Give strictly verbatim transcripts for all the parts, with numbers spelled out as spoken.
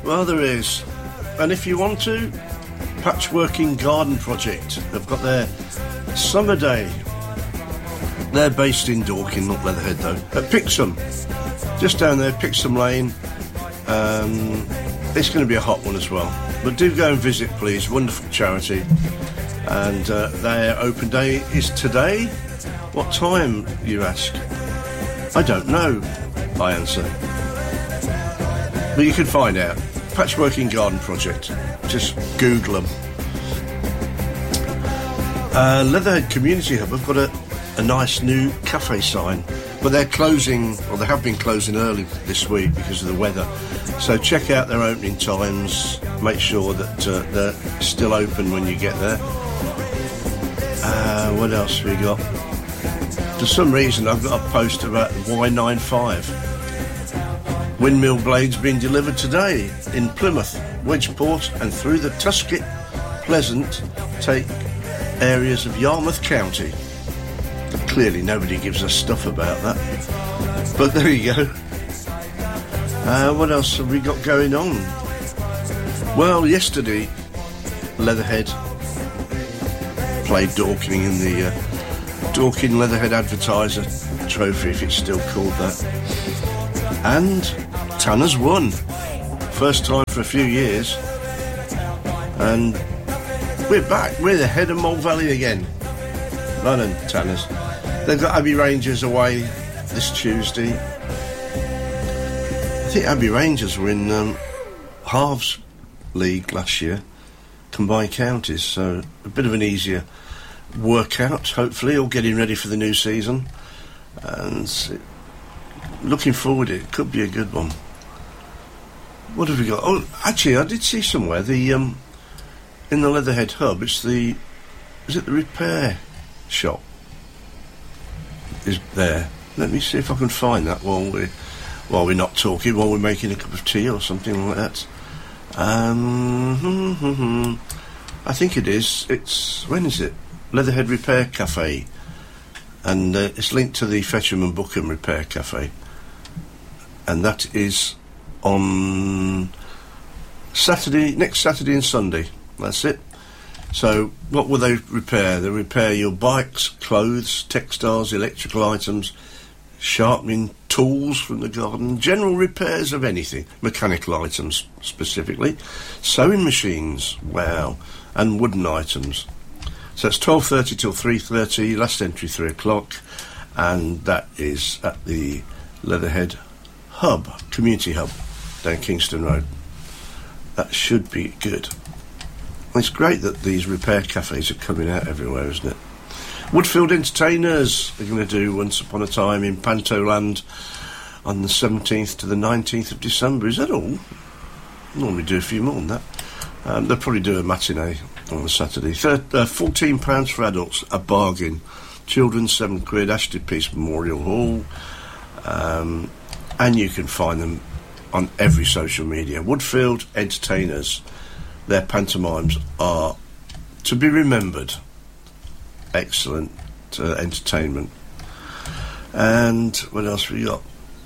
Well, there is. And if you want to, Patchworking Garden Project. They've got their summer day. They're based in Dorking, not Leatherhead though. At Pixham. Just down there, Pixham Lane. Um, it's going to be a hot one as well. But do go and visit, please. Wonderful charity. And uh, their open day is today. What time, you ask? I don't know, I answer. But you can find out. Patchworking Garden Project. Just Google them. Uh, Leatherhead Community Hub have got a, a nice new cafe sign. But they're closing, or they have been closing early this week because of the weather. So check out their opening times. Make sure that uh, they're still open when you get there. Uh, what else we got? For some reason, I've got a post about Y ninety-five. Windmill blades being delivered today in Plymouth, Wedgeport, and through the Tusket, Pleasant, take areas of Yarmouth County. But clearly, nobody gives us stuff about that. But there you go. Uh, what else have we got going on? Well, yesterday, Leatherhead played Dorking in the uh, Dorking Leatherhead Advertiser Trophy, if it's still called that. And Tanners won. First time for a few years. And we're back. We're the head of Mole Valley again. London Tanners. They've got Abbey Rangers away this Tuesday. I think Abbey Rangers were in um, Halves League last year. Combined counties, so a bit of an easier workout, hopefully, all getting ready for the new season. And looking forward to it. It could be a good one. What have we got? Oh, actually, I did see somewhere the um, in the Leatherhead hub. It's the is it the repair shop? Is there? Let me see if I can find that while we while we're not talking, while we're making a cup of tea or something like that. Um, I think it is. It's when is it? Leatherhead Repair Cafe, and uh, it's linked to the Fetcham and Bookham Repair Cafe, and that is on Saturday, next Saturday and Sunday. That's it. So, what will they repair? They repair your bikes, clothes, textiles, electrical items, sharpening tools from the garden, general repairs of anything, mechanical items specifically, sewing machines, wow, and wooden items. So it's twelve thirty till three thirty, last entry three o'clock, and that is at the Leatherhead Hub, Community Hub, down Kingston Road. That should be good. It's great that these repair cafes are coming out everywhere, isn't it? Woodfield Entertainers are going to do Once Upon a Time in Pantoland on the seventeenth to the nineteenth of December. Is that all? Normally do a few more than that. Um, they'll probably do a matinee on the Saturday. Thir- uh, fourteen pounds for adults, a bargain. Children, seven quid, Ashley Peace Memorial Hall. Um, and you can find them on every social media. Woodfield Entertainers. Their pantomimes are to be remembered. Excellent uh, entertainment. And what else we got?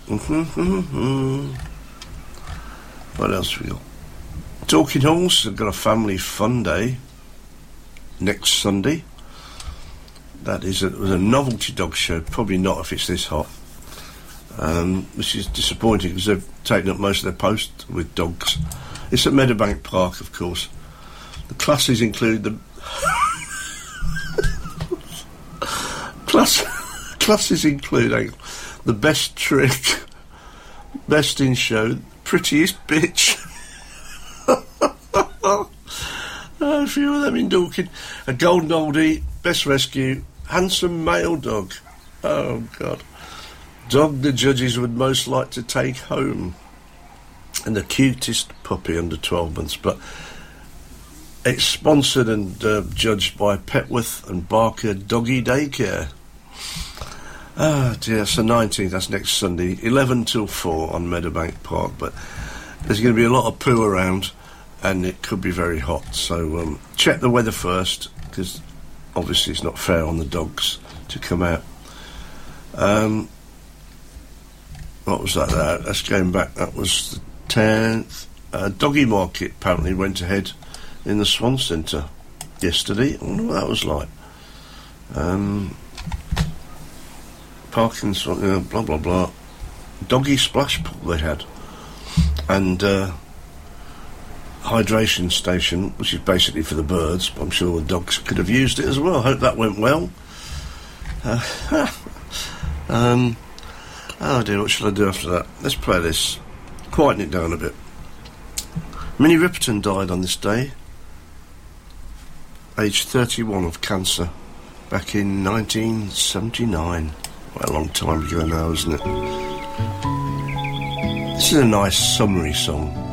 What else we got? Dorking Halls have got a family fun day next Sunday. That is a, a novelty dog show. Probably not if it's this hot. Um, which is disappointing because they've taken up most of their posts with dogs. It's at Meadowbank Park, of course. The classes include the Class, classes include the best trick, best in show, prettiest bitch. A few of them in Dorking. A golden oldie, best rescue, handsome male dog. Oh God, dog the judges would most like to take home, and the cutest puppy under twelve months. But it's sponsored and uh, judged by Petworth and Barker Doggy Daycare. Ah dear, so nineteenth, that's next Sunday, eleven till four on Meadowbank Park, but there's going to be a lot of poo around and it could be very hot, so um, check the weather first, because obviously it's not fair on the dogs to come out. Um, what was that? That that's going back, that was the tenth, uh, Doggy Market apparently went ahead in the Swan Centre yesterday. I wonder what that was like. Um, Parkinson, you know, blah blah blah. Doggy splash pool they had, and uh, hydration station, which is basically for the birds. But I'm sure the dogs could have used it as well. I hope that went well. Uh, um, oh dear, what shall I do after that? Let's play this. Quieten it down a bit. Minnie Riperton died on this day, aged thirty-one, of cancer, back in nineteen seventy-nine. Well, a long time ago now, isn't it? This is a nice summery song.